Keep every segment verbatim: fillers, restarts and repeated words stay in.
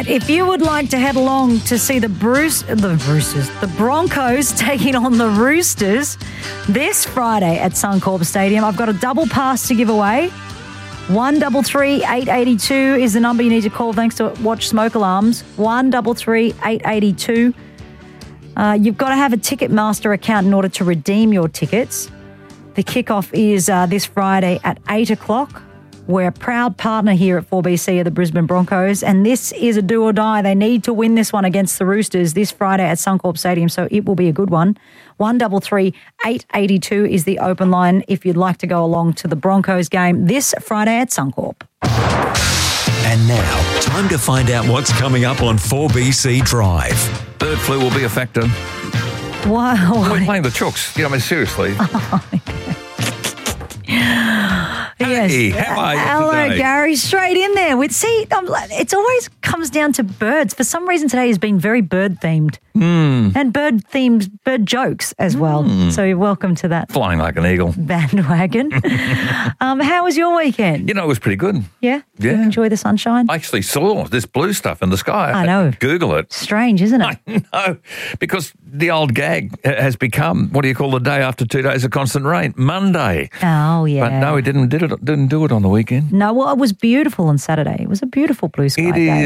right, if you would like to head along to see the Bruce, the Brucers, the Broncos taking on the Roosters this Friday at Suncorp Stadium, I've got a double pass to give away. One double three eight eighty two is the number you need to call. Thanks to Watch Smoke Alarms. One double three eight eighty two. Uh, you've got to have a Ticketmaster account in order to redeem your tickets. The kickoff is uh, this Friday at eight o'clock. We're a proud partner here at four B C of the Brisbane Broncos, and this is a do or die. They need to win this one against the Roosters this Friday at Suncorp Stadium, so it will be a good one. One double three eight eighty two is the open line if you'd like to go along to the Broncos game this Friday at Suncorp. And now, time to find out what's coming up on four B C Drive. Bird flu will be a factor. Wow. We're playing the Chooks. Yeah, I mean, seriously. Yes. Hey, how are you Hello, today? Gary. Straight in there. With see, um, it's always comes down to birds. For some reason, today has been very bird themed, Mm. and bird themed bird jokes as well. Mm. So you're welcome to that Flying like an eagle. bandwagon. um, how was your weekend? You know, it was pretty good. Yeah. Did you Yeah. enjoy the sunshine? I actually saw this blue stuff in the sky. I had know. to Google it. Strange, isn't it? I know, because the old gag has become, what do you call the day after two days of constant rain? Monday. Oh yeah. But no, he didn't did it didn't do it on the weekend. No, well, it was beautiful on Saturday. It was a beautiful blue sky It day.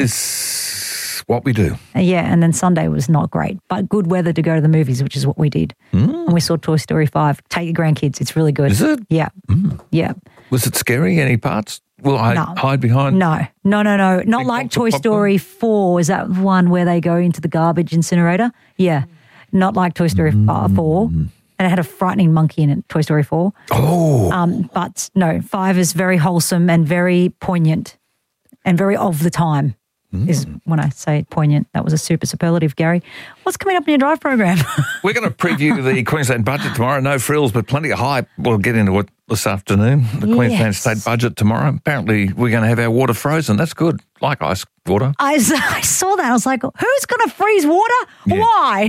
is what we do. Uh, Yeah, and then Sunday was not great, but good weather to go to the movies, which is what we did. Mm. And we saw Toy Story five. Take your grandkids. It's really good. Is it? Yeah. Mm. Yeah. Was it scary? Any parts? Will I No. hide behind? No, no, no, no. Not Big like box of Toy popcorn? Story four. Is that one where they go into the garbage incinerator? Yeah. Not like Toy Story Mm. four. And it had a frightening monkey in it, Toy Story four. Oh. Um, but no, five is very wholesome and very poignant and very of the time. Is when I say poignant. That was a super superlative, Gary. What's coming up in your drive program? We're going to preview the Queensland budget tomorrow. No frills, but plenty of hype. We'll get into it this afternoon. The Queensland Yes. state budget tomorrow. Apparently, we're going to have our water frozen. That's good. Like ice water. I, s- I saw that. I was like, who's going to freeze water? Yeah. Why?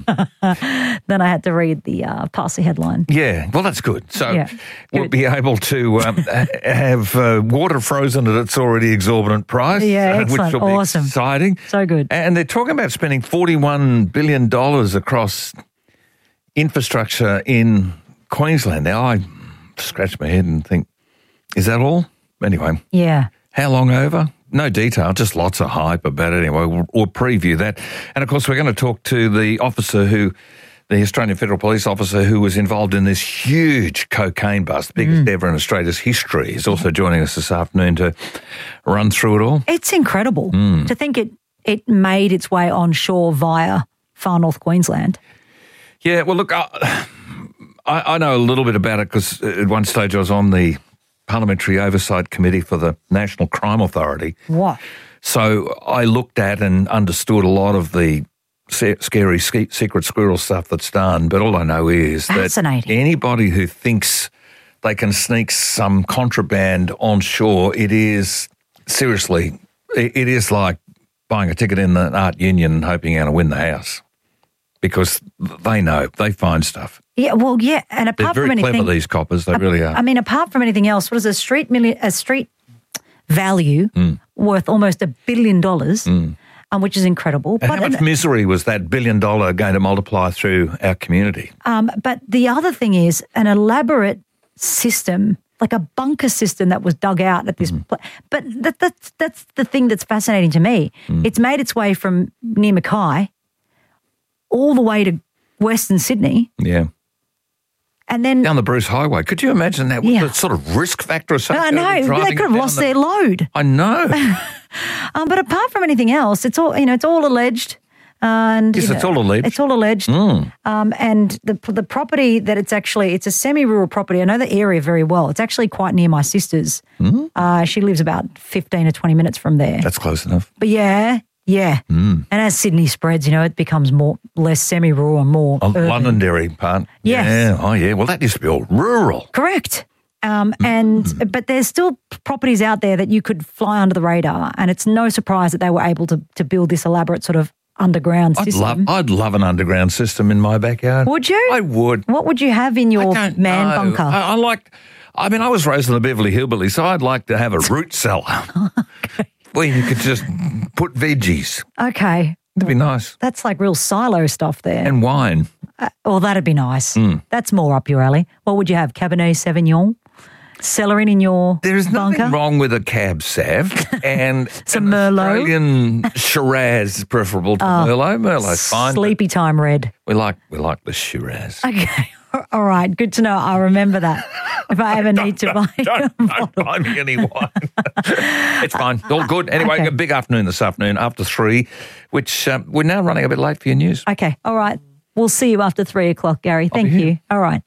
Mm. Then I had to read the uh, Parsi headline. Yeah, well, that's good. So Yeah, we'll good. be able to um, ha- have uh, water frozen at its already exorbitant price. Yeah, uh, excellent. Which will be Awesome. exciting. So good. And they're talking about spending forty-one billion dollars across infrastructure in Queensland. Now, I scratch my head and think, is that all? Anyway, Yeah. how long over? No detail, just lots of hype about it anyway. We'll, we'll preview that. And, of course, we're going to talk to the officer who, the Australian Federal Police officer who was involved in this huge cocaine bust, biggest ever in Australia's history. He's also joining us this afternoon to run through it all. It's incredible Mm. to think it, it made its way onshore via far north Queensland. Yeah, well, look, I, I I know a little bit about it because at one stage I was on the Parliamentary Oversight Committee for the National Crime Authority. What? So I looked at and understood a lot of the se- scary ske- secret squirrel stuff that's done, but all I know is that Fascinating. anybody who thinks they can sneak some contraband onshore, it is, seriously, it, it is like buying a ticket in the art union and hoping you're going to win the house because they know, they find stuff. Yeah, well, yeah, and They're apart very from anything, clever, these coppers, they really are. I mean, apart from anything else, what is a street million, a street value Mm. worth almost a billion dollars, um, which is incredible. And how much misery was that billion dollar going to multiply through our community? Um, but the other thing is an elaborate system, like a bunker system that was dug out at this Mm-hmm. place. But that, that's that's the thing that's fascinating to me. Mm. It's made its way from near Mackay all the way to Western Sydney, Yeah. and then Down the Bruce Highway. Could you imagine that? Yeah. The sort of risk factor or I something? know they could have lost their load. I know. Um, but apart from anything else, it's all you know. It's all alleged. Uh, and Yes, you know, it's all alleged. It's all alleged. Mm. Um, and the the property that it's actually it's a semi-rural property. I know the area very well. It's actually quite near my sister's. Mm. Uh, she lives about fifteen or twenty minutes from there. That's close enough. But yeah, yeah. Mm. And as Sydney spreads, you know, it becomes more less semi-rural and more Oh, urban. Londonderry part. Yes. Yeah. Oh, yeah. Well, that used to be all rural. Correct. Um, and but there's still properties out there that you could fly under the radar, and it's no surprise that they were able to to build this elaborate sort of underground I'd system. love, I'd love an underground system in my backyard. Would you? I would. What would you have in your I don't man know. bunker? I, I like. I mean, I was raised in the Beverly Hillbillies, so I'd like to have a root cellar where you could just put veggies. Okay. That'd be nice. That's like real silo stuff there. And wine. Uh, well, that'd be nice. Mm. That's more up your alley. What would you have? Cabernet Sauvignon? Celery in your There is nothing bunker? wrong with a Cab Sav, and Some an Merlot. Australian Shiraz is preferable to Merlot. Merlot's fine. but Sleepy time red. We like we like the Shiraz. Okay. All right. Good to know. I'll remember that if I ever need to buy Don't, a don't bottle. buy me any wine. It's fine. All good. Anyway, Okay. a big afternoon this afternoon after three, which um, we're now running a bit late for your news. Okay. All right. We'll see you after three o'clock, Gary. Thank be here. you. All right.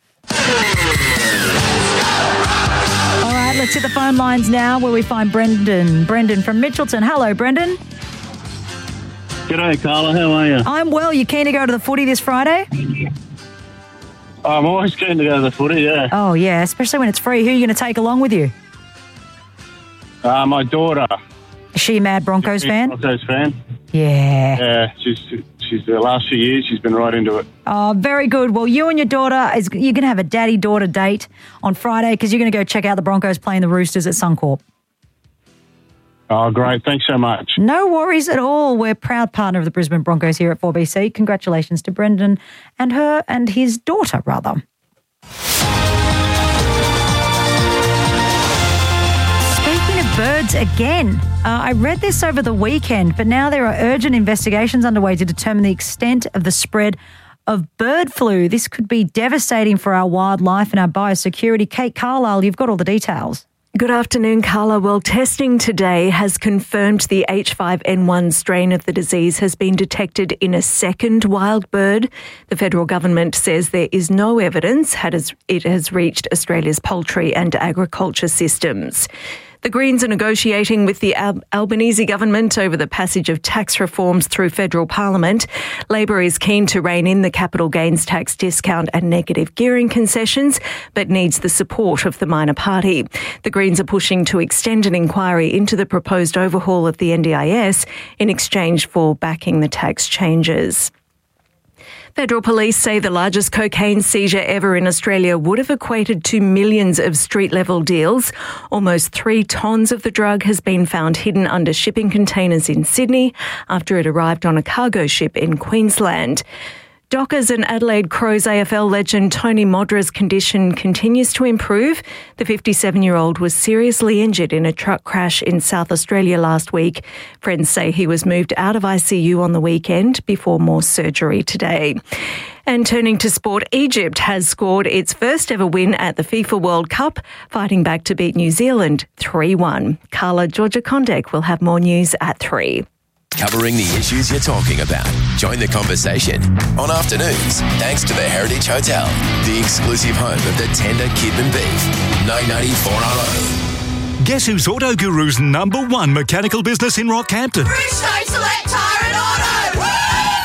All right. Let's hit the phone lines now where we find Brendan. Brendan from Mitchelton. Hello, Brendan. G'day, Carla. How are you? I'm well. You keen to go to the footy this Friday? I'm always keen to go to the footy, yeah. Oh, yeah. Especially when it's free. Who are you going to take along with you? Uh, my daughter. Is she a mad Broncos fan? Broncos fan. Yeah. Yeah, she's she's the last few years she's been right into it. Oh, very good. Well, you and your daughter, is you're going to have a daddy-daughter date on Friday because you're going to go check out the Broncos playing the Roosters at Suncorp. Oh, great. Thanks so much. No worries at all. We're a proud partner of the Brisbane Broncos here at four B C. Congratulations to Brendan and her and his daughter, rather. Speaking of birds again, uh, I read this over the weekend, but now there are urgent investigations underway to determine the extent of the spread of bird flu. This could be devastating for our wildlife and our biosecurity. Kate Carlisle, you've got all the details. Good afternoon, Carla. Well, testing today has confirmed the H five N one strain of the disease has been detected in a second wild bird. The federal government says there is no evidence it has reached Australia's poultry and agriculture systems. The Greens are negotiating with the Al- Albanese government over the passage of tax reforms through federal parliament. Labor is keen to rein in the capital gains tax discount and negative gearing concessions, but needs the support of the minor party. The Greens are pushing to extend an inquiry into the proposed overhaul of the N D I S in exchange for backing the tax changes. Federal police say the largest cocaine seizure ever in Australia would have equated to millions of street-level deals. Almost three tonnes of the drug has been found hidden under shipping containers in Sydney after it arrived on a cargo ship in Queensland. Dockers and Adelaide Crows A F L legend Tony Modra's condition continues to improve. The fifty-seven-year-old was seriously injured in a truck crash in South Australia last week. Friends say he was moved out of I C U on the weekend before more surgery today. And turning to sport, Egypt has scored its first ever win at the FIFA World Cup, fighting back to beat New Zealand three one. Carla Georgia Kondek will have more news at three. Covering the issues you're talking about. Join the conversation on afternoons, thanks to the Heritage Hotel, the exclusive home of the tender Kidman beef. nine ninety-four R O. Guess who's Auto Guru's number one mechanical business in Rockhampton? Bridgestone Select Tyre and Auto! Woo!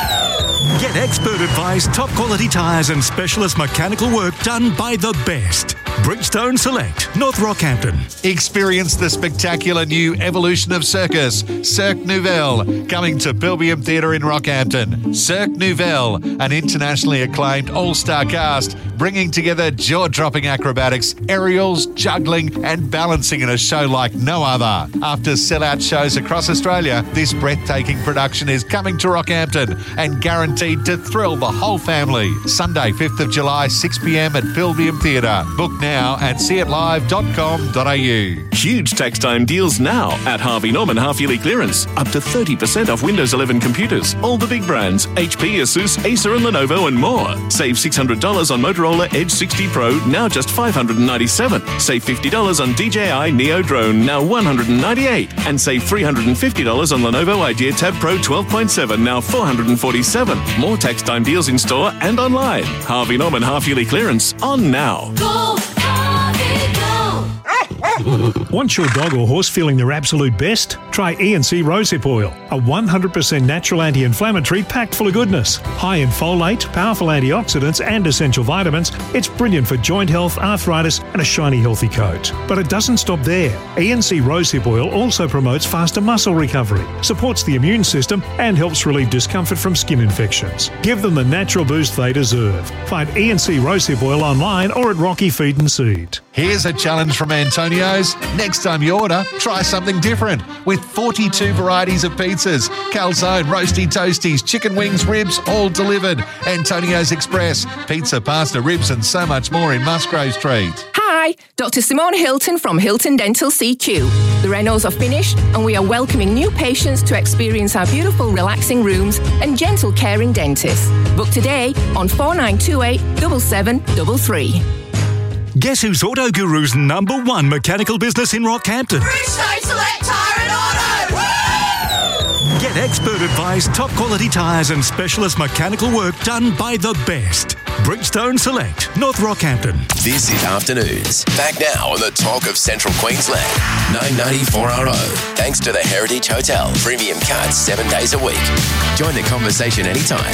Get expert advice, top quality tyres and specialist mechanical work done by the best. Bridgestone Select, North Rockhampton. Experience the spectacular new evolution of circus, Cirque Nouvelle, coming to Pilbeam Theatre in Rockhampton. Cirque Nouvelle, an internationally acclaimed all-star cast, bringing together jaw-dropping acrobatics, aerials, juggling and balancing in a show like no other. After sell-out shows across Australia, this breathtaking production is coming to Rockhampton and guaranteed to thrill the whole family. Sunday, fifth of July, six p.m. at Pilbeam Theatre. Book now at see it live dot com dot a u. Huge tax time deals now at Harvey Norman half-yearly clearance. Up to thirty percent off Windows eleven computers. All the big brands, H P, Asus, Acer and Lenovo and more. Save six hundred dollars on Motorola Edge sixty Pro, now just five hundred ninety-seven dollars. Save fifty dollars on D J I Neo Drone, now one hundred ninety-eight dollars. And save three hundred fifty dollars on Lenovo Idea Tab Pro twelve point seven, now four hundred forty-seven dollars. More tax time deals in store and online. Harvey Norman half-yearly clearance on now. Go, Harvey, go! Want your dog or horse feeling their absolute best? Try E and C Rosehip Oil, a one hundred percent natural anti-inflammatory packed full of goodness. High in folate, powerful antioxidants and essential vitamins, it's brilliant for joint health, arthritis and a shiny healthy coat. But it doesn't stop there. E and C Rosehip Oil also promotes faster muscle recovery, supports the immune system and helps relieve discomfort from skin infections. Give them the natural boost they deserve. Find E and C Rosehip Oil online or at Rocky Feed and Seed. Here's a challenge from Antonio. Antonio's? Next time you order, try something different. With forty-two varieties of pizzas, calzone, roasty toasties, chicken wings, ribs, all delivered. Antonio's Express, pizza, pasta, ribs and so much more in Musgrave Street. Hi, Doctor Simone Hilton from Hilton Dental C Q. The renos are finished and we are welcoming new patients to experience our beautiful relaxing rooms and gentle caring dentists. Book today on four nine two eight, seven seven three three. Guess who's Auto Guru's number one mechanical business in Rockhampton? Bridgestone Select Tyre and Auto. Woo! Get expert advice, top quality tyres and specialist mechanical work done by the best. Bridgestone Select, North Rockhampton. This is Afternoons. Back now on the talk of Central Queensland. nine ninety-four R O. Thanks to the Heritage Hotel. Premium cards seven days a week. Join the conversation anytime.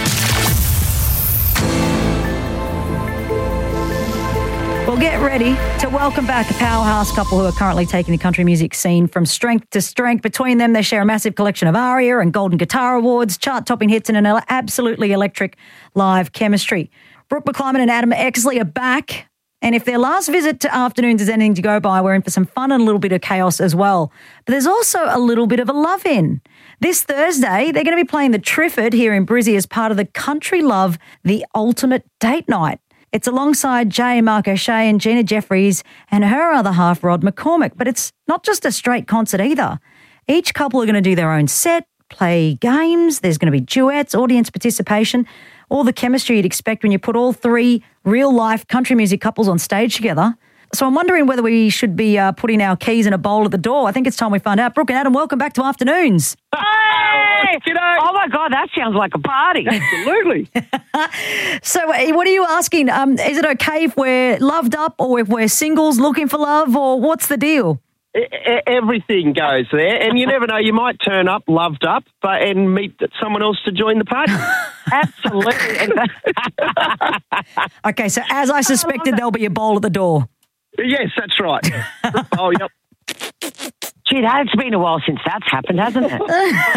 Well, get ready to welcome back a powerhouse couple who are currently taking the country music scene from strength to strength. Between them, they share a massive collection of ARIA and Golden Guitar Awards, chart-topping hits and an absolutely electric live chemistry. Brooke McClyman and Adam Exley are back. And if their last visit to Afternoons is anything to go by, we're in for some fun and a little bit of chaos as well. But there's also a little bit of a love-in. This Thursday, they're going to be playing the Trifford here in Brizzy as part of the Country Love, the Ultimate Date Night. It's alongside Jay and Mark O'Shea and Gina Jeffries and her other half, Rod McCormick. But it's not just a straight concert either. Each couple are going to do their own set, play games. There's going to be duets, audience participation, all the chemistry you'd expect when you put all three real-life country music couples on stage together. So I'm wondering whether we should be uh, putting our keys in a bowl at the door. I think it's time we find out. Brooke and Adam, welcome back to Afternoons. Hey! G'day. Oh, my God, that sounds like a party. Absolutely. So uh, what are you asking? Um, is it okay if we're loved up or if we're singles looking for love, or what's the deal? Everything goes there, and you never know, you might turn up loved up but and meet someone else to join the party. Absolutely. Okay, so as I suspected, there'll be a bowl at the door. Yes, that's right. Oh, yep. Gee, it's been a while since that's happened, hasn't it?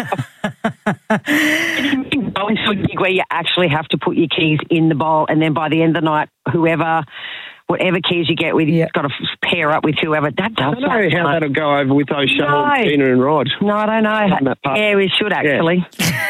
You can go into a gig where you actually have to put your keys in the bowl, and then by the end of the night, whoever... whatever keys you get with, you've got to pair up with whoever. That does. I don't know how that'll go over with those shows, no. Gina and Rod. No, I don't know. Yeah, we should actually.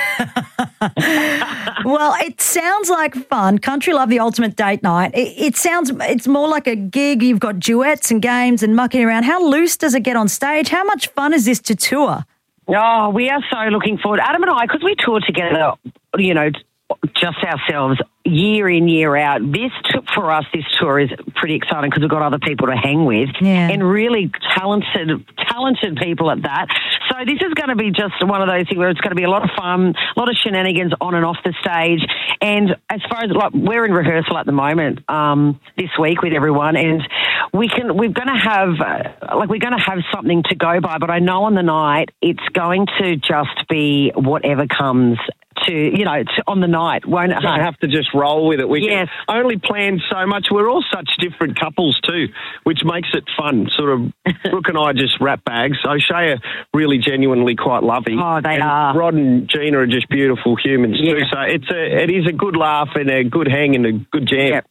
Yeah. Well, it sounds like fun. Country Love, the Ultimate Date Night. It, it sounds, it's more like a gig. You've got duets and games and mucking around. How loose does it get on stage? How much fun is this to tour? Oh, we are so looking forward. Adam and I, because we tour together, you know, just ourselves, year in, year out. This took for us, this tour is pretty exciting because we've got other people to hang with, yeah. and really talented, talented people at that. So this is going to be just one of those things where it's going to be a lot of fun, a lot of shenanigans on and off the stage. And as far as like we're in rehearsal at the moment um, this week with everyone, and we can we're going to have uh, like we're going to have something to go by. But I know on the night it's going to just be whatever comes. To you know, to, on the night, won't it? Have to just roll with it. We yes. can only plan so much. We're all such different couples too, which makes it fun. Sort of, Brooke and I just wrap bags. O'Shea are really genuinely quite lovely. Oh, they and are. Rod and Gina are just beautiful humans yeah. too. So it's a, it is a good laugh and a good hang and a good jam.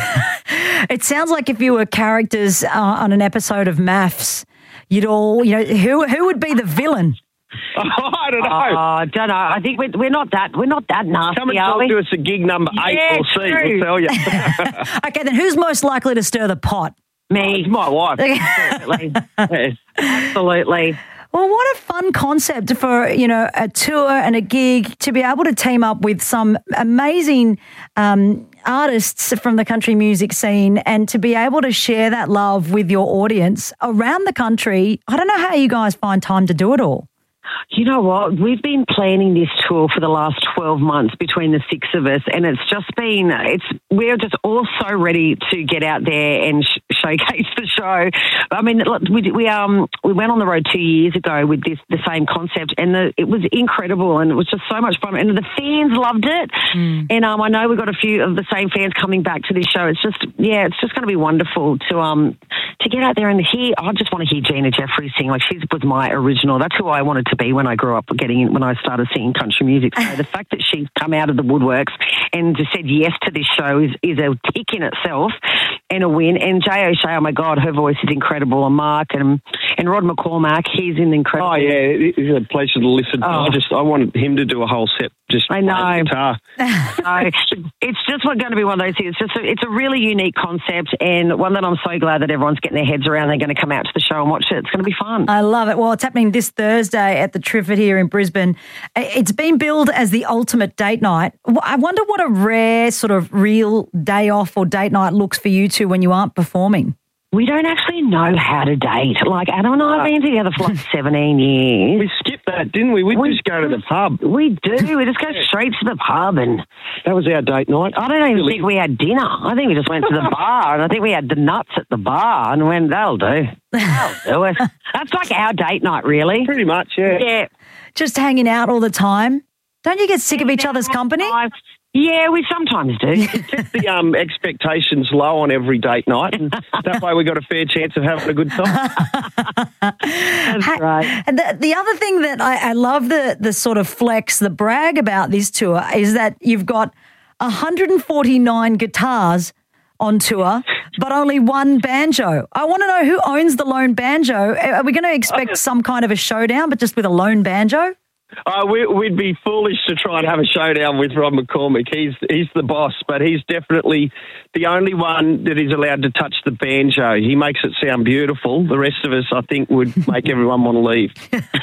Yep. It sounds like if you were characters uh, on an episode of Maths, you'd all, you know, who who would be the villain? Oh, I don't know. Oh, I don't know. I think we're, we're not that we're not that nasty. Come and talk to us at gig number eight yeah, or C. We'll tell you. Okay, then who's most likely to stir the pot? Me, my wife. Absolutely. Yes. Absolutely. Well, what a fun concept for, you know, a tour and a gig to be able to team up with some amazing um, artists from the country music scene and to be able to share that love with your audience around the country. I don't know how you guys find time to do it all. You know what? We've been planning this tour for the last twelve months between the six of us, and it's just been, it's we're just all so ready to get out there and sh- showcase the show. I mean, we we um we went on the road two years ago with this the same concept, and the, it was incredible, and it was just so much fun, and the fans loved it. Mm. And um, I know we've got a few of the same fans coming back to this show. It's just, yeah, it's just going to be wonderful to um to get out there and hear. I just want to hear Gina Jeffries sing. Like, she was my original. That's who I wanted to be when I grew up, getting in, when I started singing country music. So the fact that she's come out of the woodworks and just said yes to this show is, is a tick in itself. and a win. And Jay O'Shea, oh my God, her voice is incredible. And Mark and and Rod McCormack, he's in incredible. Oh yeah, it's a pleasure to listen. Oh. I just I wanted him to do a whole set. Just I know. Guitar. No, it's just going to be one of those things. It's just a, it's a really unique concept, and one that I'm so glad that everyone's getting their heads around. They're going to come out to the show and watch it. It's going to be fun. I love it. Well, it's happening this Thursday at the Triffid here in Brisbane. It's been billed as the ultimate date night. I wonder what a rare sort of real day off or date night looks for you two when you aren't performing. We don't actually know how to date. Like, Adam and I have been together for like seventeen years. We skipped that, didn't we? We, We- just go to the pub. We do. We just go straight to the pub, and That was our date night. I don't even Really? think we had dinner. I think we just went to the bar, and I think we had the nuts at the bar, and went, that'll do. That'll do it. That's like our date night, really. Pretty much, yeah. Yeah. Just hanging out all the time. Don't you get sick of each other's company? Yeah, we sometimes do. Kept the um, expectations low on every date night, and that way we got a fair chance of having a good time. That's right. And the, the other thing that I, I love the the sort of flex, the brag about this tour is that you've got one hundred forty-nine guitars on tour, but only one banjo. I want to know who owns the lone banjo. Are we going to expect some kind of a showdown, but just with a lone banjo? Uh, we, we'd be foolish to try and have a showdown with Rob McCormick. He's he's the boss, but he's definitely the only one that is allowed to touch the banjo. He makes it sound beautiful. The rest of us, I think, would make everyone want to leave.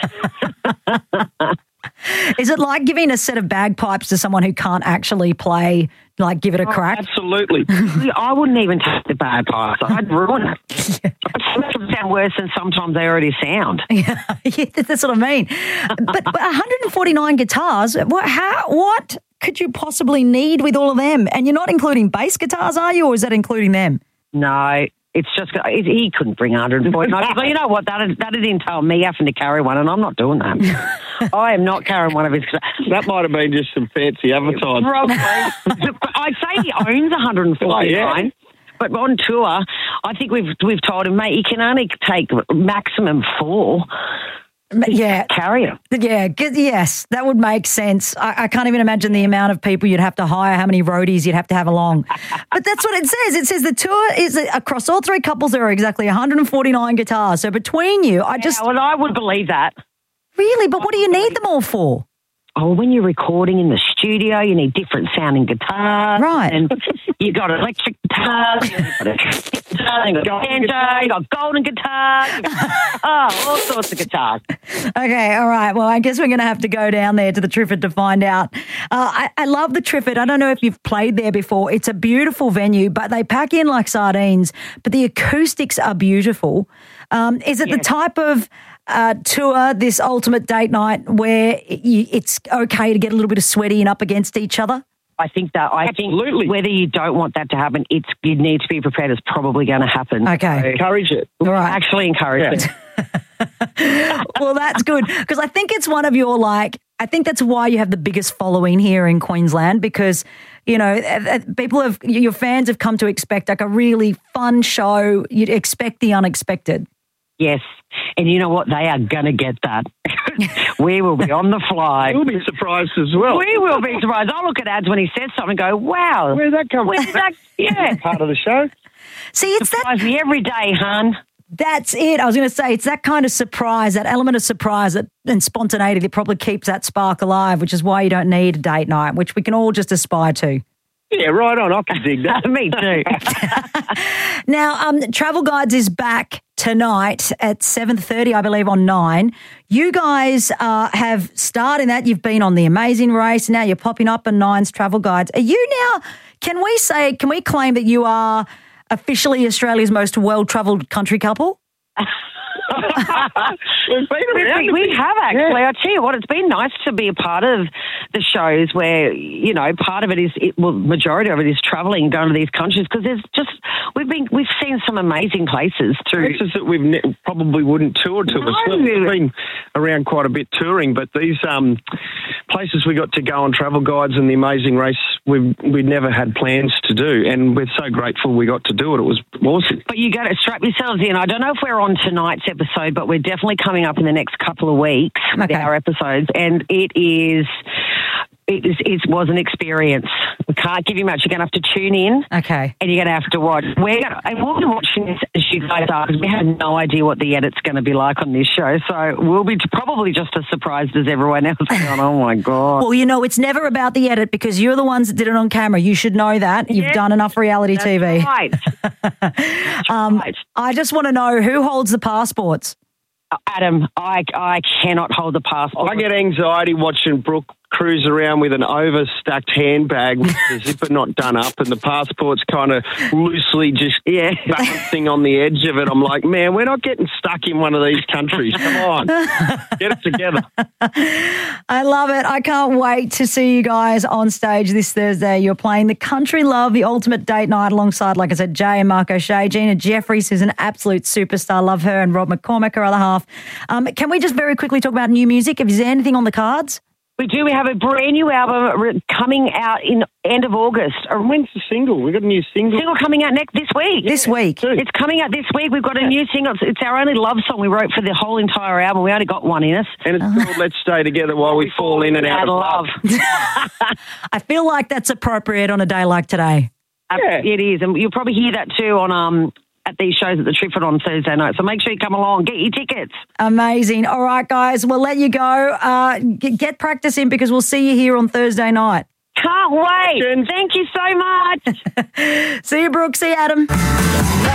Is it like giving a set of bagpipes to someone who can't actually play, like give it a crack? Oh, absolutely. I wouldn't even take the bagpipes. I'd ruin it. I'd make them sound worse than sometimes they already sound. Yeah, yeah, that's what I mean. But, but one hundred forty-nine guitars, what, how, what could you possibly need with all of them? And you're not including bass guitars, are you, or is that including them? No, it's just, it, he couldn't bring one hundred forty-nine. But you know what, that that would entail me having to carry one, and I'm not doing that. I am not carrying one of his. That might have been just some fancy advertising. Probably. I'd say he owns one hundred forty-nine. Oh, yeah. But on tour, I think we've we've told him, mate, you can only take maximum four. Yeah. Carry it. Yeah, g- yes, that would make sense. I, I can't even imagine the amount of people you'd have to hire, how many roadies you'd have to have along. But that's what it says. It says the tour is across all three couples, there are exactly one hundred forty-nine guitars. So between you, I just... Yeah, well, I would believe that. Really? But what do you need them all for? Oh, when you're recording in the studio, you need different sounding guitars. Right. And you got electric guitars, you got a guitar, you got banjo, you got golden guitars, you got, oh, all sorts of guitars. Okay, all right. Well, I guess we're going to have to go down there to the Triffid to find out. Uh, I, I love the Triffid. I don't know if you've played there before. It's a beautiful venue, but they pack in like sardines, but the acoustics are beautiful. Um, is it Yes. the type of uh, tour, this ultimate date night, where you, it's okay to get a little bit of sweaty and up against each other? I think that I Absolutely. think whether you don't want that to happen, it's you need to be prepared. It's probably going to happen. Okay. Encourage it. All right. Actually, encourage it. Well, that's good because I think it's one of your like. I think that's why you have the biggest following here in Queensland because you know uh, people have your fans have come to expect like a really fun show. You'd expect the unexpected. Yes, and you know what? They are going to get that. We will be on the fly. You'll be surprised as well. We will be surprised. I'll look at ads when he says something and go, wow. Where did that come Where from? did that, yeah. Part of the show. See, it's that. Surprise me every day, hun. That's it. I was going to say it's that kind of surprise, that element of surprise that, and spontaneity that probably keeps that spark alive, which is why you don't need a date night, which we can all just aspire to. Yeah, right on. I can dig that. Me too. Now, um, Travel Guides is back tonight at seven thirty, I believe, on Nine. You guys uh, have starred in that. You've been on The Amazing Race. Now you're popping up in Nine's Travel Guides. Are you now, can we say, can we claim that you are officially Australia's most well-travelled country couple? We've been around. We, we have actually. Yeah. I tell you what, it's been nice to be a part of the shows where you know part of it is it, well, majority of it is travelling, going to these countries because there's just we've been we've seen some amazing places through places that we've ne- probably wouldn't tour to no. as well. We've been around quite a bit touring, but these um, places we got to go on Travel Guides and The Amazing Race, we've we'd never had plans to do, and we're so grateful we got to do it. It was awesome. But you got to strap yourselves in. I don't know if we're on tonight's episode, but we're definitely coming up in the next couple of weeks with Okay. our episodes, and it is it, is, it was an experience. We can't give you much. You're going to have to tune in. Okay. And you're going to have to watch. We're going to, and we'll be watching this as you guys are because we have no idea what the edit's going to be like on this show. So we'll be probably just as surprised as everyone else going, oh, my God. Well, you know, it's never about the edit because you're the ones that did it on camera. You should know that. You've Yeah, done enough reality that's T V. right. um, I just want to know who holds the passports. Adam, I, I cannot hold the passport. I get anxiety watching Brooke cruise around with an overstacked handbag with the zipper not done up and the passport's kind of loosely just yeah. balancing on the edge of it. I'm like, man, we're not getting stuck in one of these countries. Come on, get it together. I love it. I can't wait to see you guys on stage this Thursday. You're playing the Country Love, the ultimate date night alongside, like I said, Jay and Mark O'Shea. Gina Jeffries, who's an absolute superstar. Love her. And Rob McCormick, her other half. Um, can we just very quickly talk about new music? Is there anything on the cards? We do. We have a brand new album re- coming out in end of August. And when's the single? We've got a new single. Single coming out next this week. This week. It's coming out this week. We've got a new single. It's, it's our only love song we wrote for the whole entire album. We only got one in us. And it's called Let's Stay Together While We Fall In and Out of Love. I feel like that's appropriate on a day like today. Yeah. It is. And you'll probably hear that too on um at these shows at the Trifford on Thursday night. So make sure you come along. Get your tickets. Amazing. All right, guys, we'll let you go. Uh, get, get practice in because we'll see you here on Thursday night. Can't wait. Thank you so much. See you, Brooke. See you, Adam.